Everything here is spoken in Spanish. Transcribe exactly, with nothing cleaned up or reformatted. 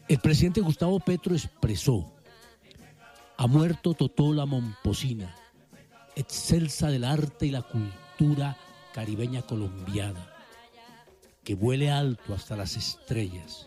El presidente Gustavo Petro expresó: ha muerto Totó la Momposina, excelsa del arte y la cultura caribeña colombiana, que vuele alto hasta las estrellas.